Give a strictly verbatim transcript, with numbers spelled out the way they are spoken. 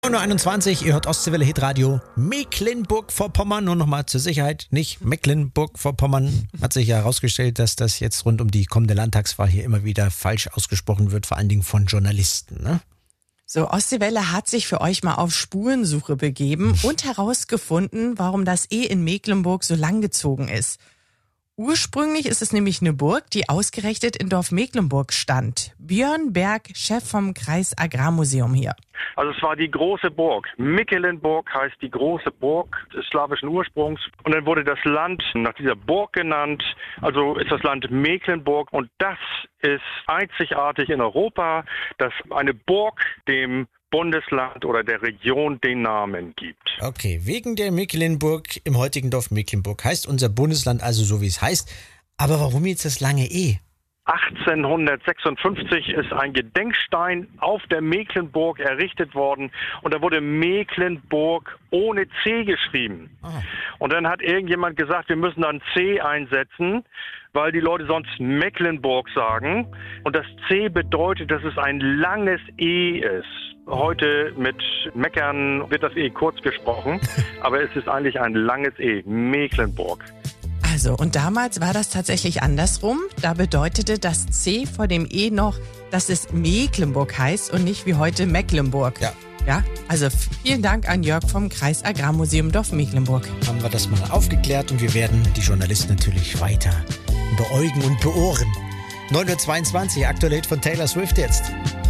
neun Uhr einundzwanzig, ihr hört Ostseewelle Hitradio Mecklenburg-Vorpommern. Nur nochmal zur Sicherheit, nicht Mecklenburg-Vorpommern. Hat sich ja herausgestellt, dass das jetzt rund um die kommende Landtagswahl hier immer wieder falsch ausgesprochen wird, vor allen Dingen von Journalisten, ne? So, Ostseewelle hat sich für euch mal auf Spurensuche begeben und herausgefunden, warum das E in Mecklenburg so langgezogen ist. Ursprünglich ist es nämlich eine Burg, die ausgerechnet in Dorf Mecklenburg stand. Björn Berg, Chef vom Kreis Agrarmuseum hier. Also es war die große Burg. Mecklenburg heißt die große Burg des slawischen Ursprungs. Und dann wurde das Land nach dieser Burg genannt. Also ist das Land Mecklenburg. Und das ist einzigartig in Europa, dass eine Burg dem Bundesland oder der Region den Namen gibt. Okay, wegen der Mecklenburg im heutigen Dorf Mecklenburg heißt unser Bundesland also so, wie es heißt. Aber warum jetzt das lange E? achtzehnhundertsechsundfünfzig ist ein Gedenkstein auf der Mecklenburg errichtet worden und da wurde Mecklenburg ohne C geschrieben. Ah. Und dann hat irgendjemand gesagt, wir müssen dann C einsetzen, weil die Leute sonst Mecklenburg sagen. Und das C bedeutet, dass es ein langes E ist. Heute mit Meckern wird das E kurz gesprochen, aber es ist eigentlich ein langes E, Mecklenburg. Also, und damals war das tatsächlich andersrum. Da bedeutete das C vor dem E noch, dass es Mecklenburg heißt und nicht wie heute Mecklenburg. Ja. Ja, also vielen Dank an Jörg vom Kreis Agrarmuseum Dorf Mecklenburg. Haben wir das mal aufgeklärt und wir werden die Journalisten natürlich weiter beäugen und beohren. neun Uhr zweiundzwanzig, aktuell Hit von Taylor Swift jetzt.